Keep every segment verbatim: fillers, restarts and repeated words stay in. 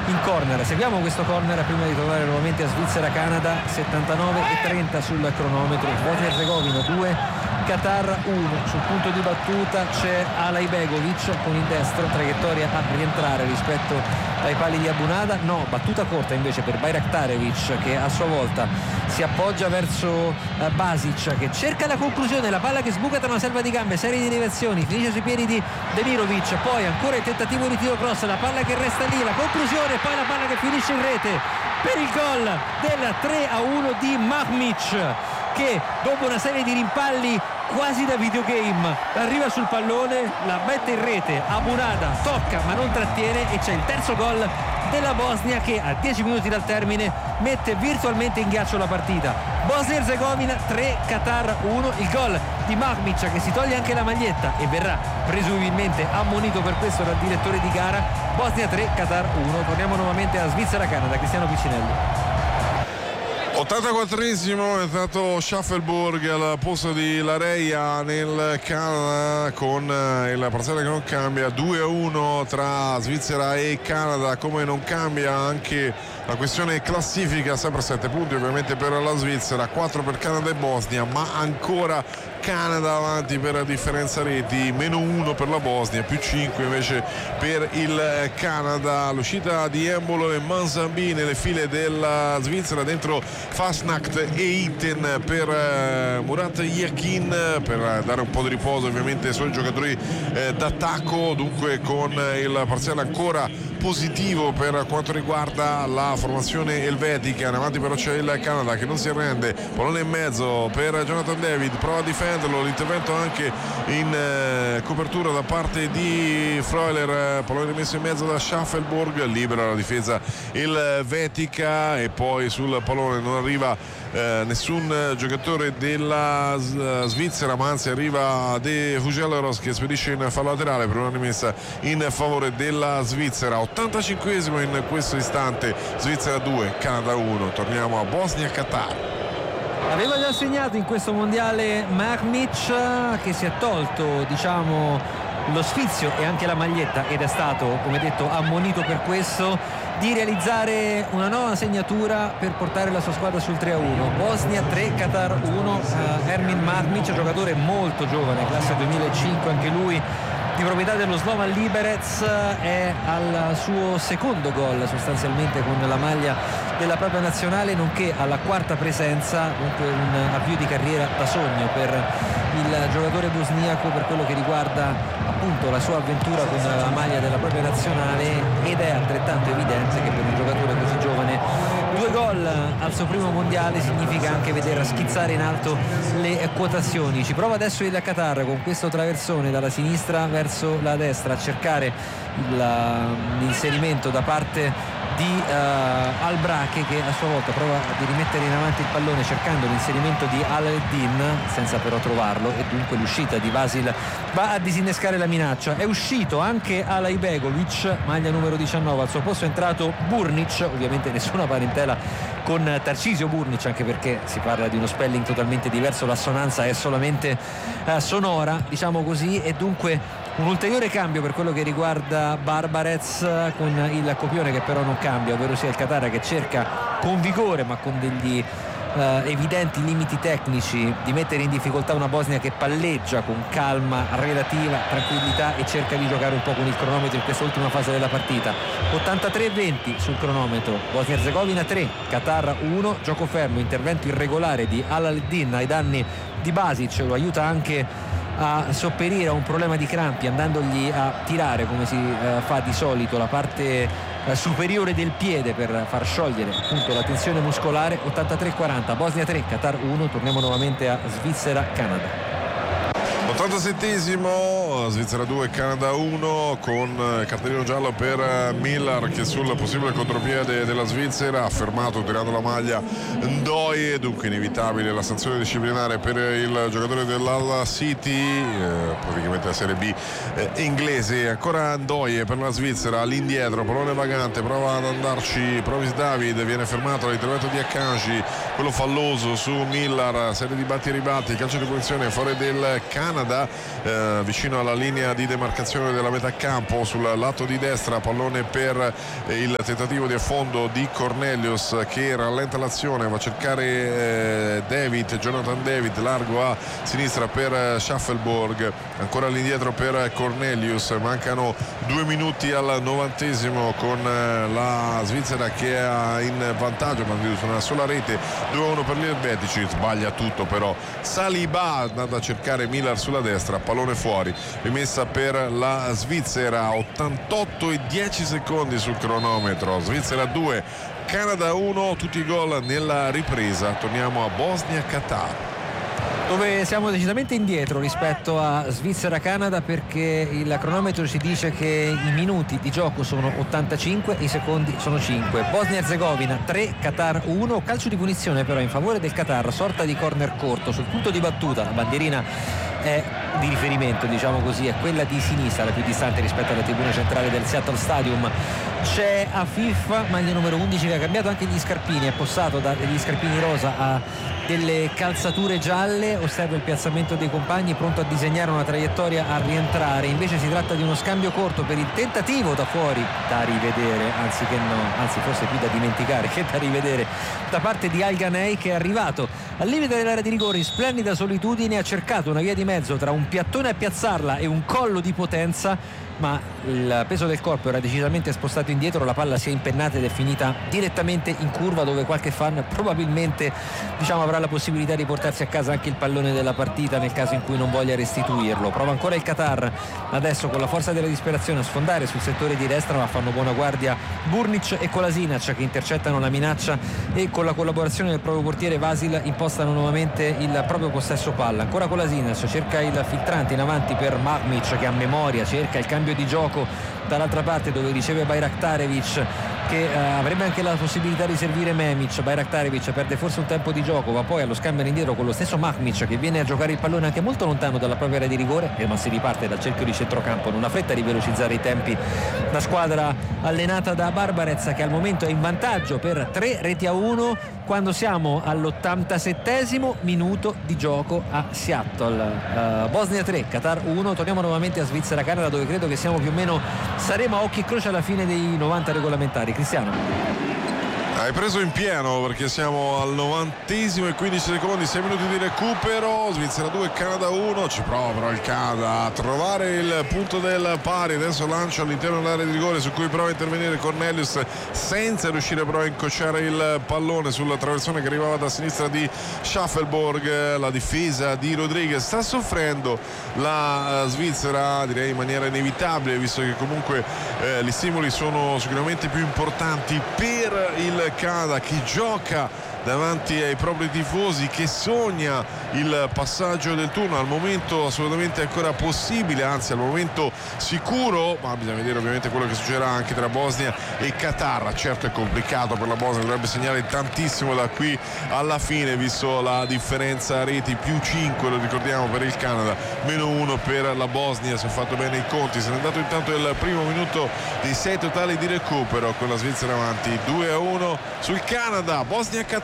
in corner. Seguiamo questo corner prima di tornare nuovamente a Svizzera-Canada. Settantanove e trenta sul cronometro. Bosnia-Herzegovina due, Qatar uno. Sul punto di battuta c'è Alaibegovic con il destro, traiettoria a rientrare rispetto ai pali di Abunada. No, battuta corta invece per Bayraktarevic, che a sua volta si appoggia verso Basic, che cerca la conclusione, la palla che sbuca tra una selva di gambe, serie di deviazioni, finisce sui piedi di Demirovic, poi ancora il tentativo di tiro cross, la palla che resta lì, la conclusione, poi la palla che finisce in rete per il gol del tre a uno di Mahmic, che dopo una serie di rimpalli quasi da videogame arriva sul pallone, la mette in rete. Abunada tocca ma non trattiene, e c'è il terzo gol della Bosnia, che a dieci minuti dal termine mette virtualmente in ghiaccio la partita. Bosnia-Herzegovina tre, Qatar uno. Il gol di Mahmic, che si toglie anche la maglietta e verrà presumibilmente ammonito per questo dal direttore di gara. Bosnia tre, Qatar uno. Torniamo nuovamente a Svizzera-Canada. Cristiano Piccinelli. ottantaquattresimo è stato Schaffelburg al posto di Lareia nel Canada, con il parziale che non cambia. Due a uno tra Svizzera e Canada. Come non cambia anche la questione classifica, sempre sette punti ovviamente per la Svizzera, quattro per Canada e Bosnia, ma ancora Canada avanti per differenza reti, meno uno per la Bosnia, più cinque invece per il Canada. L'uscita di Embolo e Manzambi nelle file della Svizzera, dentro Fasnacht e Itten per uh, Murat Yakin, per dare un po' di riposo ovviamente ai suoi giocatori eh, d'attacco. Dunque con il parziale ancora positivo per quanto riguarda la formazione elvetica. In avanti però c'è il Canada che non si arrende, pallone in mezzo per Jonathan David, prova a difenderlo, l'intervento anche in eh, copertura da parte di Freuler, pallone rimesso in mezzo da Schaffelburg, libera la difesa elvetica, e poi sul pallone non arriva eh, nessun giocatore della Svizzera, ma anzi arriva De Fugelleros che spedisce in fallo laterale per una rimessa in favore della Svizzera. ottantacinquesimo in questo istante, Svizzera due, Canada uno. Torniamo a Bosnia-Qatar. Aveva già segnato in questo mondiale Mahmic, che si è tolto, diciamo, lo sfizio e anche la maglietta, ed è stato, come detto, ammonito per questo, di realizzare una nuova segnatura per portare la sua squadra sul tre a uno. Bosnia tre, Qatar uno. uh, Ermin Mahmic, giocatore molto giovane, classe duemilacinque anche lui, di proprietà dello Slovan Liberec, è al suo secondo gol sostanzialmente con la maglia della propria nazionale, nonché alla quarta presenza, dunque un avvio di carriera da sogno per il giocatore bosniaco per quello che riguarda appunto la sua avventura con la maglia della propria nazionale. Ed è altrettanto evidente che per un giocatore così giovane due gol al suo primo mondiale significa anche vedere schizzare in alto le quotazioni. Ci prova adesso il Qatar con questo traversone dalla sinistra verso la destra a cercare l'inserimento da parte di uh, Al-Brake, che a sua volta prova a rimettere in avanti il pallone cercando l'inserimento di Al-Eddin senza però trovarlo, e dunque l'uscita di Vasil va a disinnescare la minaccia. È uscito anche Alaibegovic, maglia numero diciannove, al suo posto è entrato Burnic, ovviamente nessuna parentela con Tarcisio Burnic, anche perché si parla di uno spelling totalmente diverso, l'assonanza è solamente uh, sonora, diciamo così, e dunque un ulteriore cambio per quello che riguarda Barbarez, con il copione che però non cambia, ovvero sia il Qatar che cerca con vigore ma con degli uh, evidenti limiti tecnici di mettere in difficoltà una Bosnia che palleggia con calma relativa, tranquillità, e cerca di giocare un po' con il cronometro in questa ultima fase della partita. ottantatré e venti sul cronometro, Bosnia-Herzegovina tre, Qatar uno. Gioco fermo, intervento irregolare di Al-Eddin ai danni di Basic, lo aiuta anche a sopperire a un problema di crampi andandogli a tirare, come si eh, fa di solito, la parte eh, superiore del piede per far sciogliere appunto la tensione muscolare. Ottantatré e quaranta, Bosnia tre, Qatar uno. Torniamo nuovamente a Svizzera-Canada. ottantasettesimo, Svizzera due, Canada uno, con cartellino giallo per Millar, che sul possibile contropiede della Svizzera ha fermato tirando la maglia Ndoye, dunque inevitabile la sanzione disciplinare per il giocatore dell'Al City, eh, praticamente la Serie B eh, inglese. Ancora Ndoye per la Svizzera, all'indietro, pallone vagante, prova ad andarci Provis David, viene fermato dall'intervento di Akanji, quello falloso su Millar, serie di batti e ribatti, calcio di punizione fuori del Canada, Eh, vicino al alla linea di demarcazione della metà campo sul lato di destra, pallone per il tentativo di affondo di Cornelius che rallenta l'azione, va a cercare eh, David, Jonathan David, largo a sinistra per Shuffleborg, ancora all'indietro per Cornelius. Mancano due minuti al novantesimo con eh, la Svizzera che è in vantaggio, ma su una sola rete, due a uno per l'Helvetica. Sbaglia tutto però Saliba, andando a cercare Miller sulla destra, pallone fuori, rimessa per la Svizzera. Ottantotto e dieci secondi sul cronometro, Svizzera due, Canada uno, tutti i gol nella ripresa. Torniamo a Bosnia-Qatar, dove siamo decisamente indietro rispetto a Svizzera-Canada, perché il cronometro ci dice che i minuti di gioco sono ottantacinque e i secondi sono cinque. Bosnia-Herzegovina tre, Qatar uno, calcio di punizione però in favore del Qatar, sorta di corner corto sul punto di battuta. La bandierina è di riferimento, diciamo così, è quella di sinistra, la più distante rispetto alla tribuna centrale del Seattle Stadium. C'è Afif, maglia numero undici, che ha cambiato anche gli scarpini, è passato dagli scarpini rosa a delle calzature gialle. Osserva il piazzamento dei compagni, pronto a disegnare una traiettoria a rientrare. Invece si tratta di uno scambio corto per il tentativo da fuori, da rivedere, anziché no, anzi forse più da dimenticare che da rivedere, da parte di Al Ghanei, che è arrivato al limite dell'area di rigore in splendida solitudine, ha cercato una via di mezzo tra un piattone a piazzarla e un collo di potenza, ma il peso del corpo era decisamente spostato indietro, la palla si è impennata ed è finita direttamente in curva, dove qualche fan probabilmente, diciamo, avrà la possibilità di portarsi a casa anche il pallone della partita nel caso in cui non voglia restituirlo. Prova ancora il Qatar adesso con la forza della disperazione a sfondare sul settore di destra, ma fanno buona guardia Burnic e Kolasinac che intercettano la minaccia e con la collaborazione del proprio portiere Vasil impostano nuovamente il proprio possesso palla. Ancora Kolasinac cerca il filtrante in avanti per Magmic che a memoria cerca il cambio di gioco dall'altra parte, dove riceve Bayraktarevic che eh, avrebbe anche la possibilità di servire Memic. Bayraktarevic perde forse un tempo di gioco, va poi allo scambio indietro con lo stesso Magmic che viene a giocare il pallone anche molto lontano dalla propria area di rigore, ma si riparte dal cerchio di centrocampo in una fretta di velocizzare i tempi. La squadra allenata da Barbarez che al momento è in vantaggio per tre reti a uno quando siamo all'ottantasettesimo minuto di gioco a Seattle. uh, Bosnia tre, Qatar uno. Torniamo nuovamente a Svizzera-Canada, dove credo che siamo più o meno, saremo a occhi e croce alla fine dei novanta regolamentari. Cristiano, hai preso in pieno perché siamo al novantesimo e quindici secondi, sei minuti di recupero. Svizzera due, Canada uno. Ci prova però il Canada a trovare il punto del pari. Adesso lancio all'interno dell'area di rigore su cui prova a intervenire Cornelius senza riuscire però a incrociare il pallone sulla traversone che arrivava da sinistra di Shuffleborg. La difesa di Rodriguez sta soffrendo la Svizzera, direi in maniera inevitabile, visto che comunque eh, gli stimoli sono sicuramente più importanti per il Canada, che gioca davanti ai propri tifosi, che sogna il passaggio del turno. Al momento assolutamente ancora possibile, anzi al momento sicuro, ma bisogna vedere ovviamente quello che succederà anche tra Bosnia e Qatar. Certo è complicato per la Bosnia, dovrebbe segnare tantissimo da qui alla fine, visto la differenza reti, più cinque lo ricordiamo per il Canada, meno uno per la Bosnia. Si è fatto bene i conti, se n'è andato intanto il primo minuto di sei totali di recupero con la Svizzera avanti due a uno sul Canada. Bosnia-Qatar,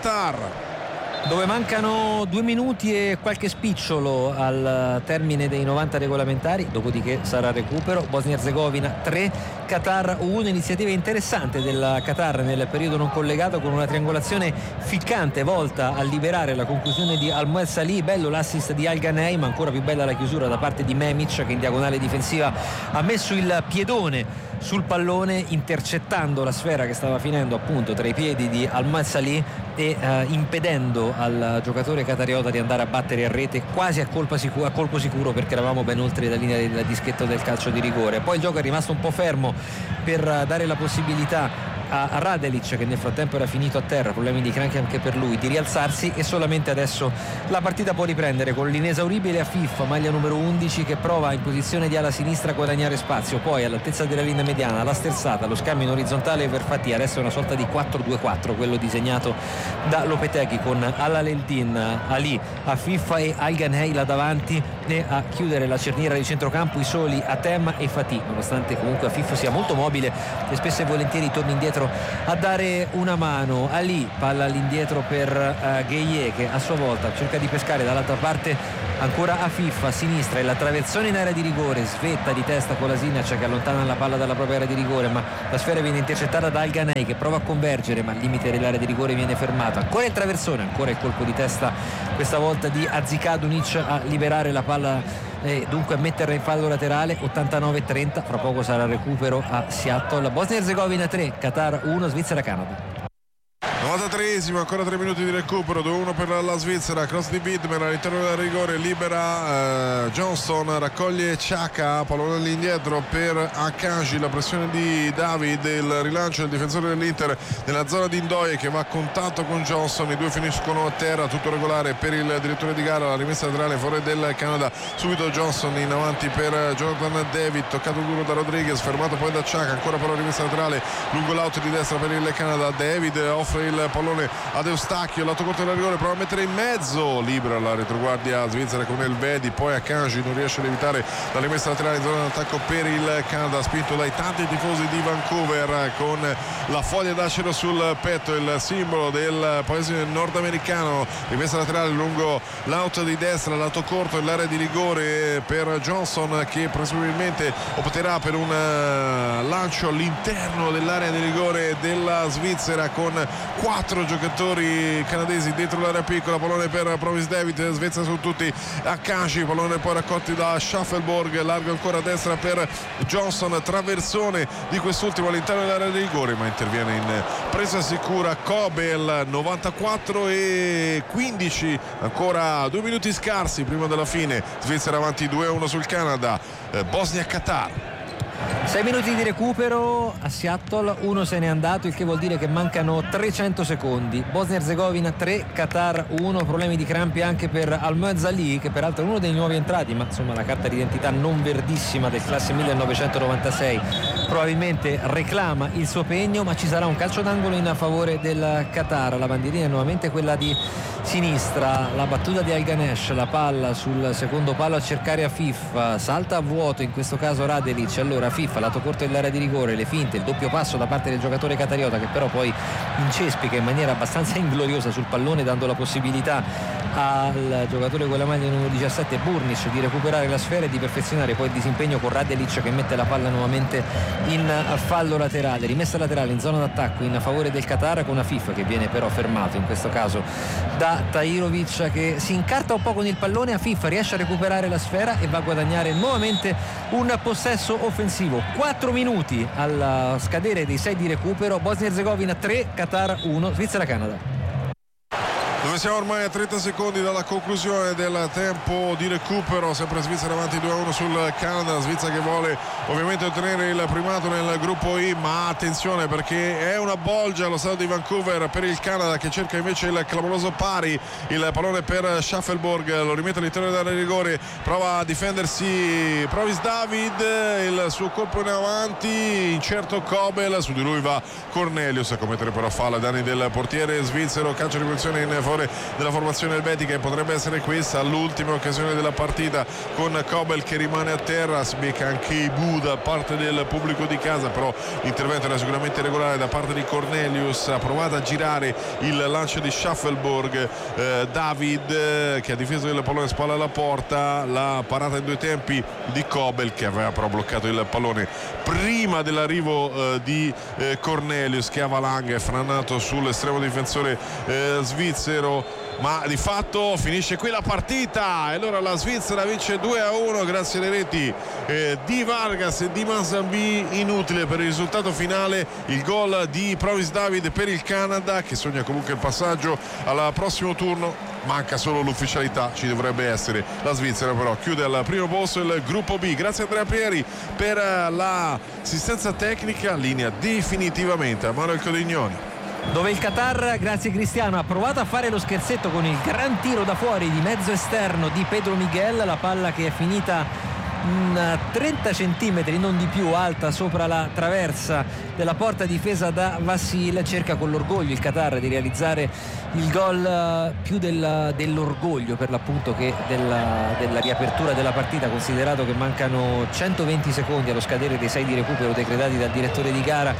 dove mancano due minuti e qualche spicciolo al termine dei novanta regolamentari, dopodiché sarà recupero. Bosnia-Herzegovina tre, Qatar uno. Iniziativa interessante della Qatar nel periodo non collegato, con una triangolazione ficcante volta a liberare la conclusione di Al-Mued Salih. Bello l'assist di Al Ghanei, ma ancora più bella la chiusura da parte di Memic, che in diagonale difensiva ha messo il piedone sul pallone, intercettando la sfera che stava finendo appunto tra i piedi di Al-Mued Salih e eh, impedendo al giocatore qatariota di andare a battere a rete quasi a, colpa sicu- a colpo sicuro, perché eravamo ben oltre la linea del dischetto del calcio di rigore. Poi il gioco è rimasto un po' fermo per dare la possibilità a Radelic, che nel frattempo era finito a terra, problemi di cranchi anche per lui, di rialzarsi, e solamente adesso la partita può riprendere con l'inesauribile Afif, maglia numero undici, che prova in posizione di ala sinistra a guadagnare spazio, poi all'altezza della linea mediana la sterzata, lo scambio in orizzontale per Fatih. Adesso è una sorta di quattro due quattro quello disegnato da Lopetegui, con Alaeldin, Ali, Afif e Al Ghanei là davanti, e a chiudere la cerniera di centrocampo i soli Atem e Fatih, nonostante comunque Afif sia molto mobile e spesso e volentieri torni indietro a dare una mano. Ali, palla all'indietro per uh, Gueye, che a sua volta cerca di pescare dall'altra parte ancora Afif a sinistra e la traversone in area di rigore, svetta di testa Kolasinac che allontana la palla dalla propria area di rigore, ma la sfera viene intercettata da Al-Ghanei che prova a convergere, ma al limite dell'area di rigore viene fermato. Ancora il traversone, ancora il colpo di testa questa volta di Adzikadunic a liberare la palla e dunque a metterla in fallo laterale. Ottantanove trenta, fra poco sarà recupero a Seattle. Bosnia Erzegovina tre, Qatar uno, Svizzera Canada. novantatreesimo, ancora tre minuti di recupero, due uno per la Svizzera, cross di Bidmer all'interno del rigore, libera eh, Johnston, raccoglie Xhaka, pallone all'indietro per Akanji, la pressione di David, il rilancio del difensore dell'Inter nella zona di Ndoye che va a contatto con Johnston, i due finiscono a terra, tutto regolare per il direttore di gara, la rimessa laterale fuori del Canada, subito Johnston in avanti per Jonathan David, toccato duro da Rodriguez, fermato poi da Xhaka, ancora per la rimessa laterale lungo l'auto di destra per il Canada, David offre il pallone ad Eustachio, lato corto del rigore, prova a mettere in mezzo, libera la retroguardia svizzera con Elvedi, poi Akanji non riesce ad evitare la rimessa laterale in zona d'attacco per il Canada, spinto dai tanti tifosi di Vancouver con la foglia d'acero sul petto, il simbolo del paese nordamericano, rimessa laterale lungo l'auto di destra, lato corto nell'area di rigore per Johnson che presumibilmente opterà per un lancio all'interno dell'area di rigore della Svizzera con quattro giocatori canadesi dentro l'area piccola, pallone per Provis David, svezza su tutti Akanji, pallone poi raccolti da Schaffelborg, largo ancora a destra per Johnson, traversone di quest'ultimo all'interno dell'area di rigore ma interviene in presa sicura Kobel. Novantaquattro e quindici, ancora due minuti scarsi prima della fine, Svizzera avanti due a uno sul Canada. eh, Bosnia-Qatar. sei minuti di recupero a Seattle, uno se n'è andato, il che vuol dire che mancano trecento secondi. Bosnia-Erzegovina tre, Qatar uno, problemi di crampi anche per Al-Muazzali che peraltro è uno dei nuovi entrati, ma insomma la carta d'identità non verdissima del classe millenovecentonovantasei probabilmente reclama il suo pegno, ma ci sarà un calcio d'angolo in favore del Qatar. La bandierina è nuovamente quella di sinistra, la battuta di Al-Ganesh, la palla sul secondo palo a cercare Afif, salta a vuoto in questo caso Radelic, allora Afif lato corto dell'area di rigore, le finte, il doppio passo da parte del giocatore qatariota che però poi incespica in maniera abbastanza ingloriosa sul pallone, dando la possibilità al giocatore con la maglia numero diciassette Burnic di recuperare la sfera e di perfezionare poi il disimpegno con Radelic che mette la palla nuovamente in fallo laterale, rimessa laterale in zona d'attacco in favore del Qatar con Afif che viene però fermato in questo caso da Tahirovic che si incarta un po' con il pallone. Afif riesce a recuperare la sfera e va a guadagnare nuovamente un possesso offensivo. Quattro minuti al scadere dei sei di recupero. Bosnia-Erzegovina tre, Qatar uno, Svizzera-Canada. Dove siamo ormai a trenta secondi dalla conclusione del tempo di recupero, sempre Svizzera avanti due a uno sul Canada, Svizzera che vuole ovviamente ottenere il primato nel gruppo I, ma attenzione perché è una bolgia allo stadio di Vancouver per il Canada che cerca invece il clamoroso pari, il pallone per Schaffelborg, lo rimette all'interno dell'area di rigore, prova a difendersi Provis David, il suo colpo in avanti, incerto Kobel, su di lui va Cornelius a commettere però fallo ai danni del portiere svizzero, calcio di punizione in favore della formazione elvetica e potrebbe essere questa l'ultima occasione della partita con Kobel che rimane a terra, si becca anche Ibu da parte del pubblico di casa, però l'intervento era sicuramente regolare da parte di Cornelius, ha provato a girare il lancio di Schaffelborg, eh, David eh, che ha difeso il pallone spalla alla porta, la parata in due tempi di Kobel che aveva però bloccato il pallone prima dell'arrivo eh, di eh, Cornelius che a valanga è franato sull'estremo difensore eh, svizzero, ma di fatto finisce qui la partita e allora la Svizzera vince due a uno grazie alle reti eh, di Vargas e di Manzambi. Inutile per il risultato finale il gol di Provis David per il Canada che sogna comunque il passaggio al prossimo turno, manca solo l'ufficialità, ci dovrebbe essere. La Svizzera però chiude al primo posto il gruppo B. Grazie a Andrea Pieri per l'assistenza tecnica, linea definitivamente a Manuel Codignoni. Dove il Qatar, grazie Cristiano, ha provato a fare lo scherzetto con il gran tiro da fuori di mezzo esterno di Pedro Miguel, la palla che è finita trenta centimetri non di più alta sopra la traversa della porta difesa da Vassil. Cerca con l'orgoglio il Qatar di realizzare il gol, più del, dell'orgoglio per l'appunto che della, della riapertura della partita, considerato che mancano centoventi secondi allo scadere dei sei di recupero decretati dal direttore di gara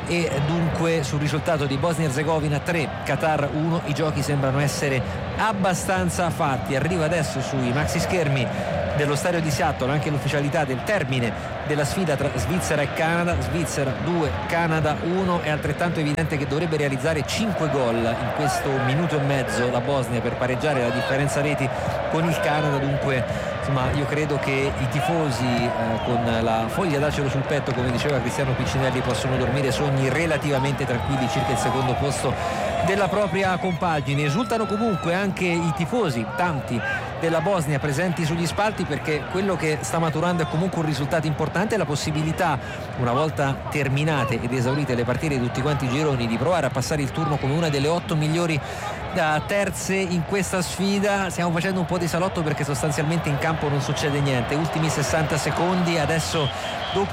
e dunque sul risultato di Bosnia-Herzegovina tre, Qatar uno. I giochi sembrano essere abbastanza fatti. Arriva adesso sui maxi schermi dello stadio di Seattle anche l'ufficialità del termine della sfida tra Svizzera e Canada. Svizzera due, Canada uno. È altrettanto evidente che dovrebbe realizzare cinque gol in questo minuto e mezzo la Bosnia per pareggiare la differenza reti con il Canada. Dunque insomma io credo che i tifosi eh, con la foglia d'acero sul petto, come diceva Cristiano Piccinelli, possono dormire sogni relativamente tranquilli circa il secondo posto della propria compagine. Esultano comunque anche i tifosi, tanti, della Bosnia presenti sugli spalti, perché quello che sta maturando è comunque un risultato importante, la possibilità, una volta terminate ed esaurite le partite di tutti quanti i gironi, di provare a passare il turno come una delle otto migliori uh, terze in questa sfida. Stiamo facendo un po' di salotto perché sostanzialmente in campo non succede niente. Ultimi sessanta secondi, adesso dopo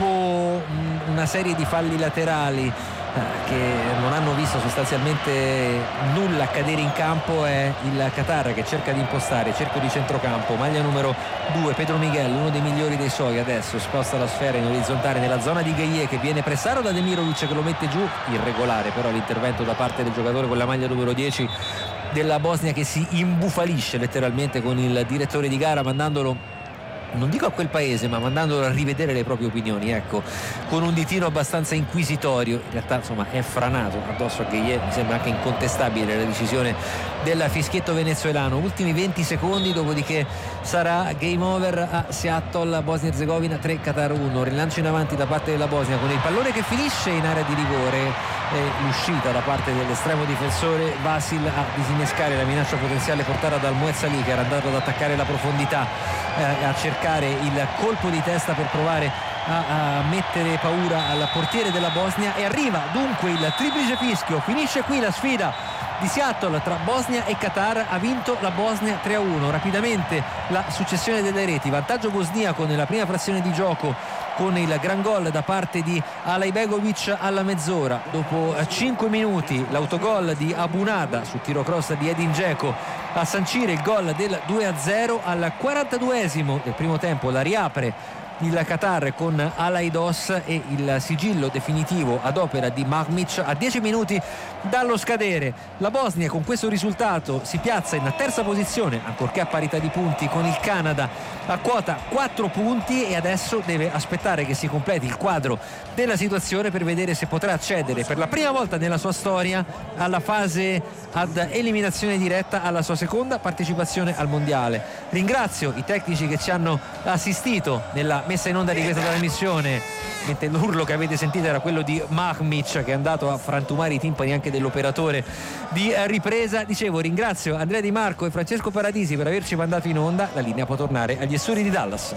mh, una serie di falli laterali che non hanno visto sostanzialmente nulla accadere in campo, è il Qatar che cerca di impostare cerchio di centrocampo, maglia numero due Pedro Miguel, uno dei migliori dei suoi, adesso sposta la sfera in orizzontale nella zona di Gueye, che viene pressato da Demirovic che lo mette giù, irregolare però l'intervento da parte del giocatore con la maglia numero dieci della Bosnia, che si imbufalisce letteralmente con il direttore di gara, mandandolo, non dico a quel paese, ma mandandolo a rivedere le proprie opinioni, ecco, con un ditino abbastanza inquisitorio. In realtà insomma è franato addosso a Gueye, mi sembra anche incontestabile la decisione del fischietto venezuelano. Ultimi venti secondi, dopodiché sarà game over a Seattle. Bosnia-Herzegovina tre, Qatar uno. Rilancio in avanti da parte della Bosnia con il pallone che finisce in area di rigore, e l'uscita da parte dell'estremo difensore Vasil a disinnescare la minaccia potenziale portata dal Muezzali, che era andato ad attaccare la profondità, eh, a cercare il colpo di testa per provare a, a mettere paura al portiere della Bosnia. E arriva dunque il triplice fischio. Finisce qui la sfida di Seattle tra Bosnia e Qatar. Ha vinto la Bosnia tre a uno. Rapidamente la successione delle reti, vantaggio bosniaco nella prima frazione di gioco con il gran gol da parte di Alaibegovic alla mezz'ora. Dopo cinque minuti l'autogol di Abunada su tiro cross di Edin Dzeko a sancire il gol del due a zero. Al quarantaduesimo del primo tempo la riapre il Qatar con Alaidos e il sigillo definitivo ad opera di Mahmic a dieci minuti dallo scadere. La Bosnia con questo risultato si piazza in terza posizione, ancorché a parità di punti con il Canada a quota quattro punti, e adesso deve aspettare che si completi il quadro della situazione per vedere se potrà accedere per la prima volta nella sua storia alla fase ad eliminazione diretta, alla sua seconda partecipazione al mondiale. Ringrazio i tecnici che ci hanno assistito nella messa in onda di questa trasmissione, mentre l'urlo che avete sentito era quello di Mahmic, che è andato a frantumare i timpani anche dell'operatore di ripresa. Dicevo, ringrazio Andrea Di Marco e Francesco Paradisi per averci mandato in onda. La linea può tornare agli studi di Dallas.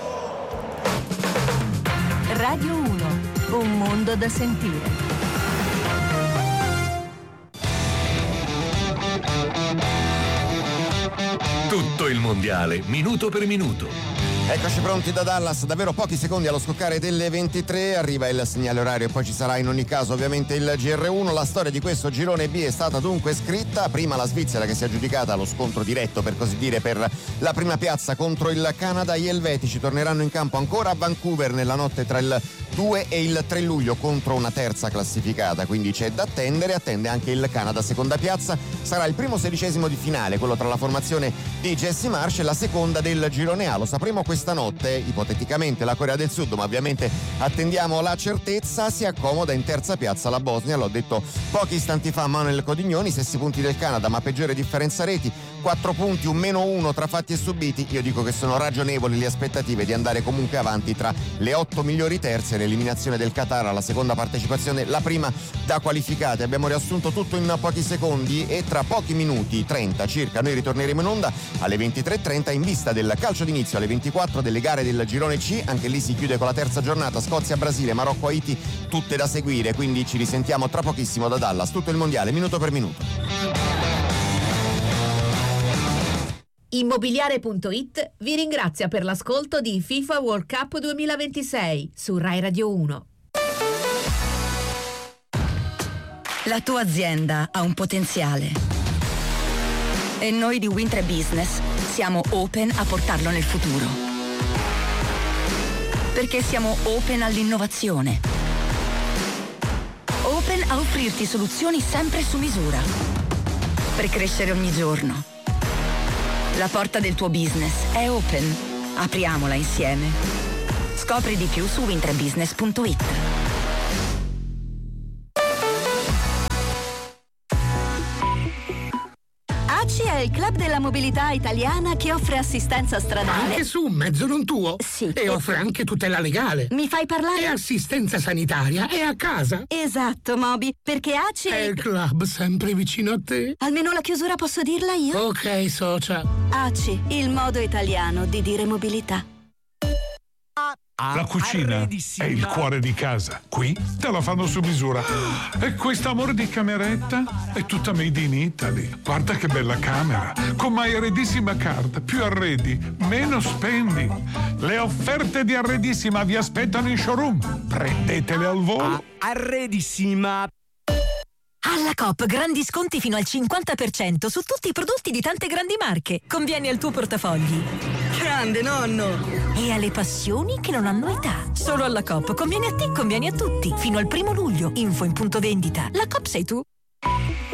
Radio uno, un mondo da sentire. Tutto il mondiale, minuto per minuto. Eccoci pronti da Dallas, davvero pochi secondi allo scoccare delle ventitré, arriva il segnale orario e poi ci sarà in ogni caso ovviamente il G R uno. La storia di questo girone B è stata dunque scritta: prima la Svizzera che si è aggiudicata lo scontro diretto, per così dire, per la prima piazza contro il Canada. Gli elvetici torneranno in campo ancora a Vancouver nella notte tra il due e il tre luglio contro una terza classificata, quindi c'è da attendere. Attende anche il Canada, seconda piazza. Sarà il primo sedicesimo di finale, quello tra la formazione di Jesse Marsh e la seconda del girone A. Lo sapremo questa notte, ipoteticamente la Corea del Sud, ma ovviamente attendiamo la certezza. Si accomoda in terza piazza la Bosnia, l'ho detto pochi istanti fa Manuel Codignoni, stessi punti del Canada ma peggiore differenza reti, quattro punti, un meno uno tra fatti e subiti. Io dico che sono ragionevoli le aspettative di andare comunque avanti tra le otto migliori terze. L'eliminazione del Qatar alla seconda partecipazione, la prima da qualificate. Abbiamo riassunto tutto in pochi secondi e tra pochi minuti, trenta circa, noi ritorneremo in onda alle ventitré e trenta in vista del calcio d'inizio alle ventiquattro delle gare del girone C. Anche lì si chiude con la terza giornata, Scozia, Brasile, Marocco, Haiti, tutte da seguire, quindi ci risentiamo tra pochissimo da Dallas. Tutto il mondiale minuto per minuto. Immobiliare punto it vi ringrazia per l'ascolto di FIFA World Cup duemilaventisei su Rai Radio uno. La tua azienda ha un potenziale e noi di Wintre Business siamo open a portarlo nel futuro, perché siamo open all'innovazione, a offrirti soluzioni sempre su misura per crescere ogni giorno. La porta del tuo business è open. Apriamola insieme. Scopri di più su wind tre business punto it. A C I è il club della mobilità italiana che offre assistenza stradale. Anche su un mezzo non tuo? Sì. E offre anche tutela legale. Mi fai parlare? E assistenza sanitaria. E a casa. Esatto, Moby, perché A C I è il club sempre vicino a te. Almeno la chiusura posso dirla io? Ok, socia. A C I, il modo italiano di dire mobilità. La cucina è il cuore di casa. Qui te la fanno su misura. E questo amore di cameretta è tutta made in Italy. Guarda che bella camera. Con My Arredissima Card. Più arredi, meno spendi. Le offerte di Arredissima vi aspettano in showroom. Prendetele al volo. Arredissima. Alla Coop grandi sconti fino al cinquanta per cento su tutti i prodotti di tante grandi marche. Conviene al tuo portafogli. Grande nonno! E alle passioni che non hanno età. Solo alla Coop conviene a te, conviene a tutti. Fino al primo luglio. Info in punto vendita. La Coop sei tu.